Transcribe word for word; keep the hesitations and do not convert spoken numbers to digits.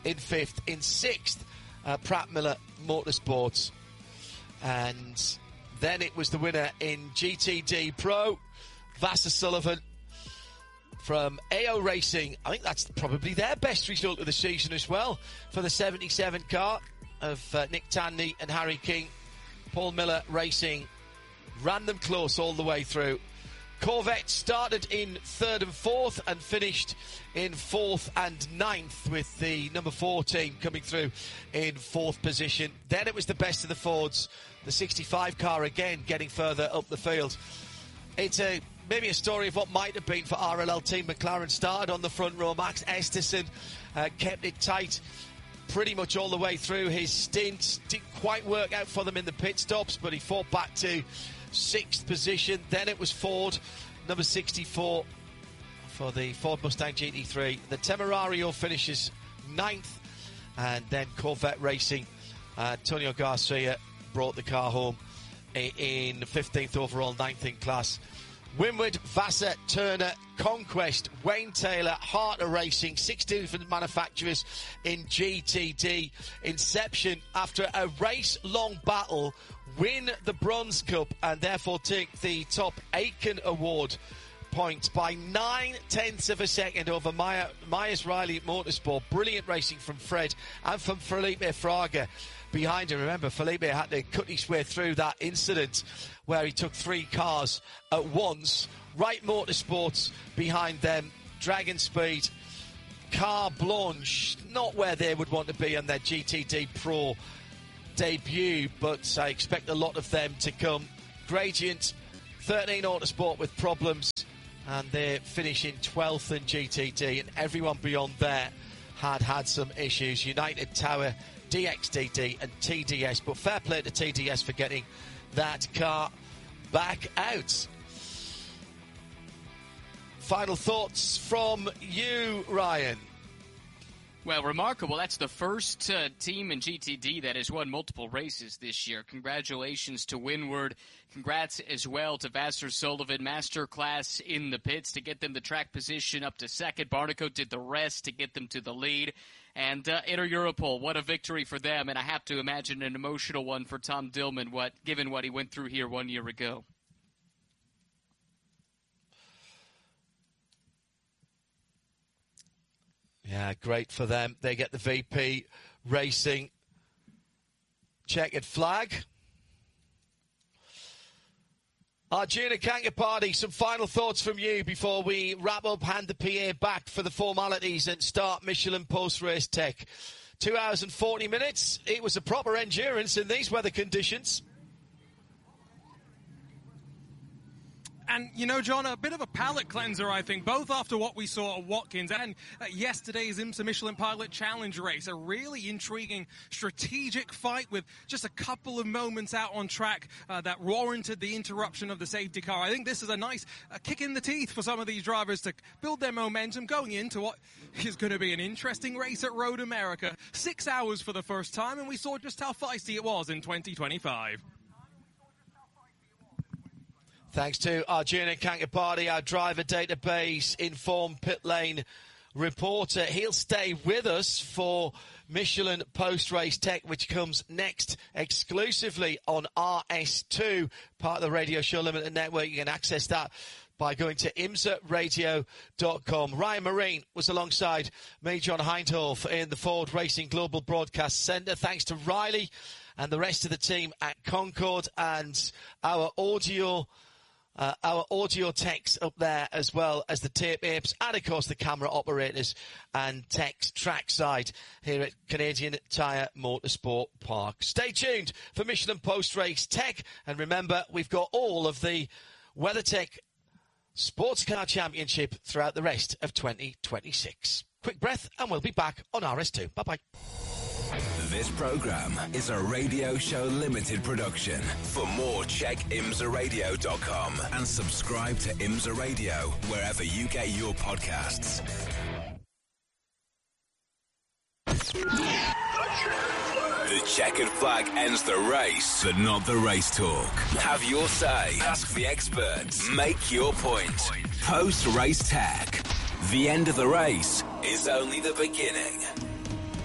in fifth. In sixth, uh, Pratt Miller Motorsports. And then it was the winner in G T D Pro, Vassar Sullivan from A O Racing. I think that's probably their best result of the season as well for the seventy-seven car of uh, Nick Tandy and Harry King. Paul Miller Racing ran them close all the way through. Corvette started in third and fourth and finished in fourth and ninth, with the number four team coming through in fourth position. Then it was the best of the Fords, the sixty-five car again getting further up the field. It's a maybe a story of what might have been for R L L Team McLaren. Started on the front row. Max Esterson uh, kept it tight pretty much all the way through his stint. Didn't quite work out for them in the pit stops, but he fought back to sixth position. Then it was Ford, number sixty-four for the Ford Mustang G T three. The Temerario finishes ninth, and then Corvette Racing, uh, Antonio Garcia brought the car home in fifteenth overall, ninth in class. Winward, Vassar, Turner, Conquest, Wayne Taylor, Harter Racing, six different manufacturers in G T D. Inception, after a race-long battle, win the Bronze Cup and therefore take the top Aiken Award points by nine tenths of a second over Maya, Myers Riley Motorsport. Brilliant racing from Fred and from Felipe Fraga behind him. Remember, Felipe had to cut his way through that incident where he took three cars at once. Wright Motorsports behind them. Dragon Speed, Car Blanche, not where they would want to be on their G T D Pro debut, but I expect a lot of them to come. Gradient, thirteen Autosport with problems, and they're finishing twelfth in G T D, and everyone beyond there had had some issues. United Tower, D X D D and T D S, but fair play to T D S for getting that car back out. Final thoughts from you, Ryan? Well, remarkable. That's the first uh, team in G T D that has won multiple races this year. Congratulations to Winward. Congrats as well to Vassar Sullivan. Masterclass in the pits to get them the track position up to second. Barnicoat did the rest to get them to the lead. And uh, Inter Europol, what a victory for them. And I have to imagine an emotional one for Tom Dillman, what, given what he went through here one year ago. Yeah, great for them. They get the V P Racing checkered flag. Arjuna Kankapati, some final thoughts from you before we wrap up, hand the P A back for the formalities and start Michelin post-race tech. Two hours and forty minutes. It was a proper endurance in these weather conditions. And, you know, John, a bit of a palate cleanser, I think, both after what we saw at Watkins and uh, yesterday's IMSA Michelin Pilot Challenge race. A really intriguing strategic fight with just a couple of moments out on track uh, that warranted the interruption of the safety car. I think this is a nice uh, kick in the teeth for some of these drivers to build their momentum going into what is going to be an interesting race at Road America. Six hours for the first time, and we saw just how feisty it was in twenty twenty-five. Thanks to Arjuna Kankapati, our driver database informed pit lane reporter. He'll stay with us for Michelin post-race tech, which comes next exclusively on R S two, part of the Radio Show Limited Network. You can access that by going to imsa radio dot com. Ryan Marine was alongside me, John Hindhoff, in the Ford Racing Global Broadcast Centre. Thanks to Riley and the rest of the team at Concord, and our audio Uh, our audio techs up there, as well as the tape apes, and of course the camera operators and techs trackside here at Canadian Tire Motorsport Park. Stay tuned for Michelin post-race tech, and remember, we've got all of the WeatherTech Sports Car Championship throughout the rest of twenty twenty-six. Quick breath, and we'll be back on R S two. Bye-bye. This program is a Radio Show Limited production. For more, check imsa radio dot com and subscribe to IMSA Radio wherever you get your podcasts. The checkered flag ends the race, but not the race talk. Have your say. Ask the experts. Make your point. Post-race tech. The end of the race is only the beginning.